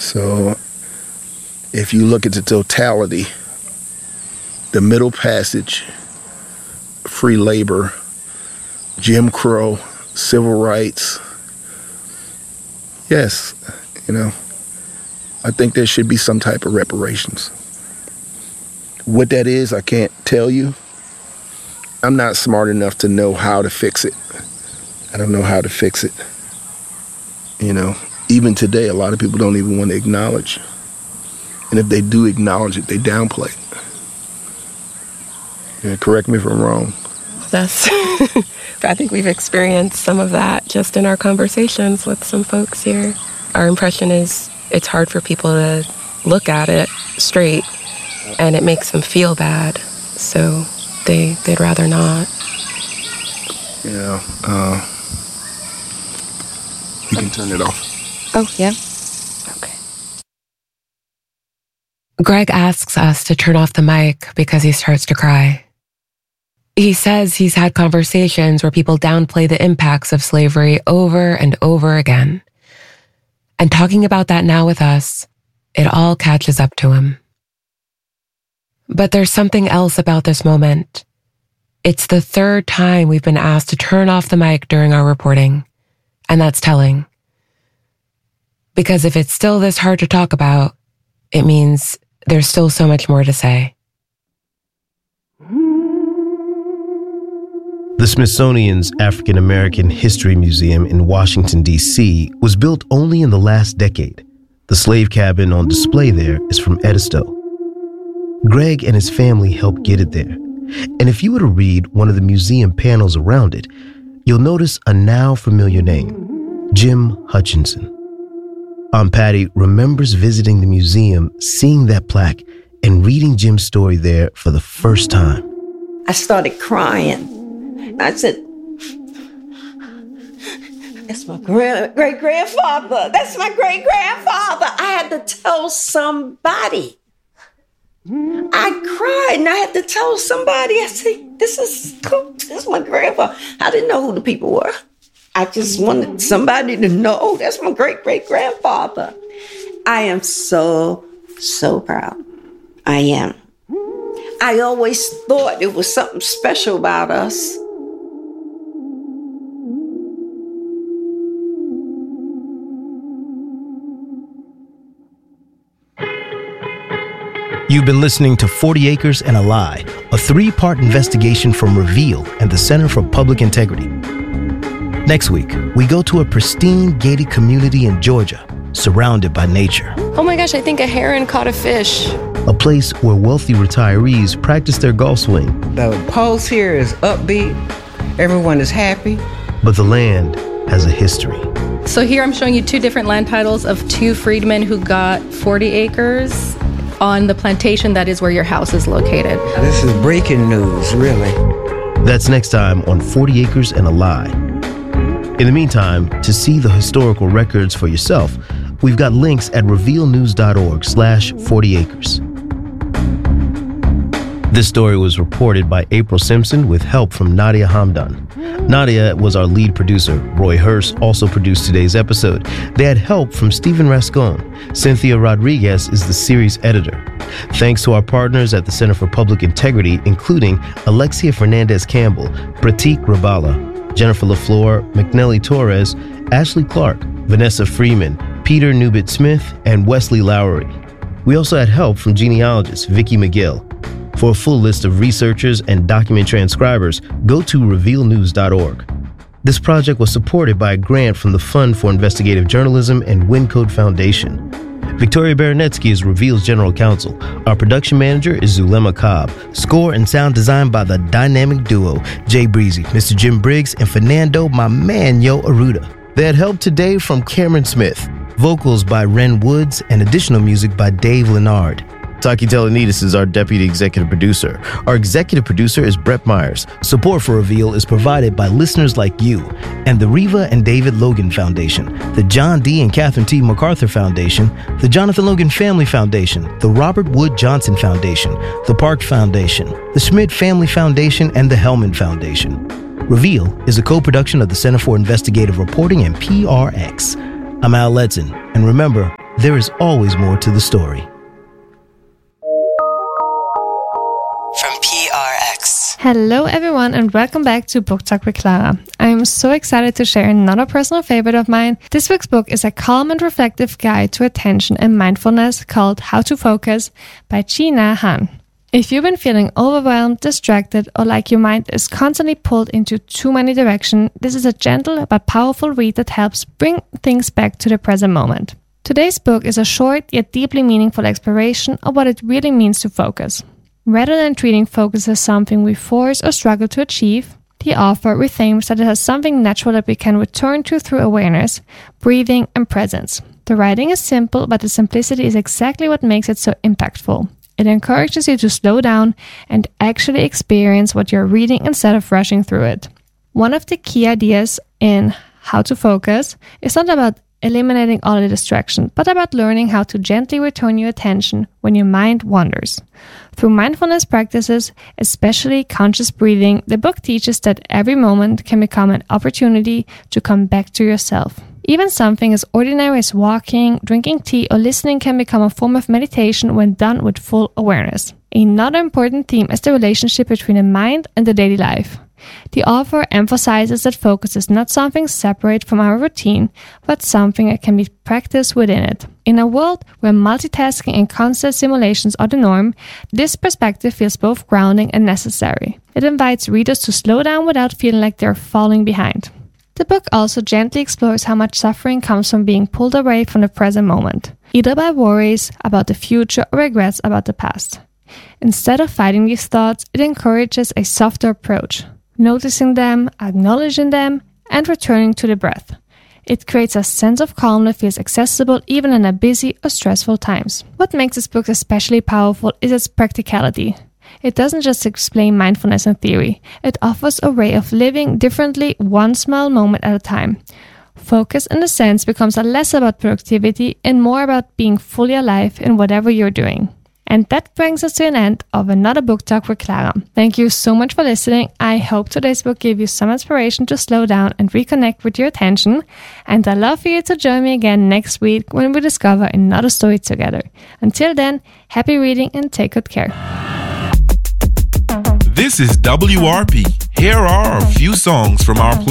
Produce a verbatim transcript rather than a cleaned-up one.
So if you look at the totality, the Middle Passage, free labor, Jim Crow, civil rights, yes, you know, I think there should be some type of reparations. What that is, I can't tell you. I'm not smart enough to know how to fix it. I don't know how to fix it. You know, even today, a lot of people don't even want to acknowledge. And if they do acknowledge it, they downplay it. Yeah, correct me if I'm wrong. That's, I think we've experienced some of that just in our conversations with some folks here. Our impression is it's hard for people to look at it straight, and it makes them feel bad. So they, they'd rather not. Yeah, uh, you can turn it off. Oh, yeah? Okay. Greg asks us to turn off the mic because he starts to cry. He says he's had conversations where people downplay the impacts of slavery over and over again. And talking about that now with us, it all catches up to him. But there's something else about this moment. It's the third time we've been asked to turn off the mic during our reporting, and that's telling. Because if it's still this hard to talk about, it means there's still so much more to say. The Smithsonian's African American History Museum in Washington, D C was built only in the last decade. The slave cabin on display there is from Edisto. Greg and his family helped get it there. And if you were to read one of the museum panels around it, you'll notice a now familiar name, Jim Hutchinson. Aunt Patty remembers visiting the museum, seeing that plaque, and reading Jim's story there for the first time. I started crying. I said, that's my great grandfather. That's my great grandfather. I had to tell somebody. I cried and I had to tell somebody. I said, this is, this is my grandfather. I didn't know who the people were. I just wanted somebody to know that's my great great grandfather. I am so, so proud. I am. I always thought it was something special about us. You've been listening to forty acres and a Lie, a three-part investigation from Reveal and the Center for Public Integrity. Next week, we go to a pristine gated community in Georgia, surrounded by nature. Oh my gosh, I think a heron caught a fish. A place where wealthy retirees practice their golf swing. The pulse here is upbeat. Everyone is happy. But the land has a history. So here I'm showing you two different land titles of two freedmen who got forty acres on the plantation that is where your house is located. This is breaking news, really. That's next time on forty acres and a Lie. In the meantime, to see the historical records for yourself, we've got links at revealnews.org slash 40 acres. This story was reported by April Simpson with help from Nadia Hamdan. Nadia was our lead producer. Roy Hurst also produced today's episode. They had help from Stephen Rascon. Cynthia Rodriguez is the series editor. Thanks to our partners at the Center for Public Integrity, including Alexia Fernandez-Campbell, Pratik Rabala, Jennifer LaFleur, McNelly Torres, Ashley Clark, Vanessa Freeman, Peter Newbit-Smith, and Wesley Lowery. We also had help from genealogist Vicki McGill. For a full list of researchers and document transcribers, go to reveal news dot org. This project was supported by a grant from the Fund for Investigative Journalism and Wincode Foundation. Victoria Baranetsky is Reveal's general counsel. Our production manager is Zulema Cobb. Score and sound designed by the dynamic duo, Jay Breezy, Mister Jim Briggs, and Fernando, my man, Yo Aruda. They had help today from Cameron Smith, vocals by Ren Woods, and additional music by Dave Leonard. Taki Telenides is our deputy executive producer. Our executive producer is Brett Myers. Support for Reveal is provided by listeners like you and the Reva and David Logan Foundation, the John D. and Catherine T. MacArthur Foundation, the Jonathan Logan Family Foundation, the Robert Wood Johnson Foundation, the Park Foundation, the Schmidt Family Foundation, and the Hellman Foundation. Reveal is a co-production of the Center for Investigative Reporting and P R X. I'm Al Letson, and remember, there is always more to the story. From P R X. Hello everyone and welcome back to Book Talk with Clara. I am so excited to share another personal favorite of mine. This week's book is a calm and reflective guide to attention and mindfulness called How to Focus by Thich Nhat Hanh. If you've been feeling overwhelmed, distracted, or like your mind is constantly pulled into too many directions, this is a gentle but powerful read that helps bring things back to the present moment. Today's book is a short yet deeply meaningful exploration of what it really means to focus. Rather than treating focus as something we force or struggle to achieve, the author rethinks that it has something natural that we can return to through awareness, breathing, and presence. The writing is simple, but the simplicity is exactly what makes it so impactful. It encourages you to slow down and actually experience what you're reading instead of rushing through it. One of the key ideas in How to Focus is not about eliminating all the distractions, but about learning how to gently return your attention when your mind wanders. Through mindfulness practices, especially conscious breathing, the book teaches that every moment can become an opportunity to come back to yourself. Even something as ordinary as walking, drinking tea, or listening can become a form of meditation when done with full awareness. Another important theme is the relationship between the mind and the daily life. The author emphasizes that focus is not something separate from our routine, but something that can be practiced within it. In a world where multitasking and constant simulations are the norm, this perspective feels both grounding and necessary. It invites readers to slow down without feeling like they're falling behind. The book also gently explores how much suffering comes from being pulled away from the present moment, either by worries about the future or regrets about the past. Instead of fighting these thoughts, it encourages a softer approach, noticing them, acknowledging them, and returning to the breath. It creates a sense of calm that feels accessible even in a busy or stressful times. What makes this book especially powerful is its practicality. It doesn't just explain mindfulness in theory. It offers a way of living differently one small moment at a time. Focus, in a sense, becomes less about productivity and more about being fully alive in whatever you're doing. And that brings us to an end of another Book Talk with Clara. Thank you so much for listening. I hope today's book gave you some inspiration to slow down and reconnect with your attention. And I'd love for you to join me again next week when we discover another story together. Until then, happy reading and take good care. This is W R P. Here are a few songs from our playlist.